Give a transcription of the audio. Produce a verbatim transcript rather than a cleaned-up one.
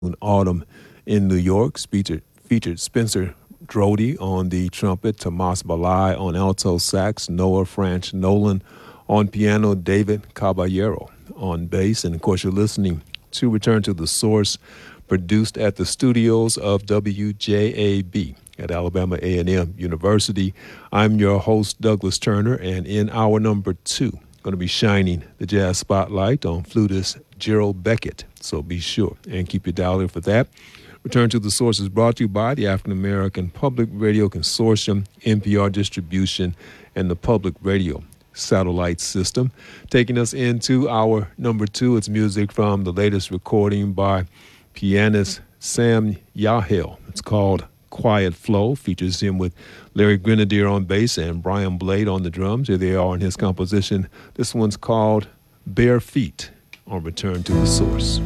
Autumn in New York featured, featured Spencer Drody on the trumpet, Tomas Balai on alto sax, Noah French Nolan on piano, David Caballero on bass. And of course, you're listening to Return to the Source, produced at the studios of W J A B at Alabama A and M University. I'm your host, Douglas Turner, and in hour number two, going to be shining the jazz spotlight on flutist Gerald Beckett. So be sure and keep your dial in for that. Return to the Source is brought to you by the African American Public Radio Consortium, N P R Distribution, and the Public Radio Satellite System. Taking us into our number two, it's music from the latest recording by pianist Sam Yahel. It's called Quiet Flow, features him with Larry Grenadier on bass and Brian Blade on the drums. Here they are in his composition. This one's called Bare Feet on Return to the Source.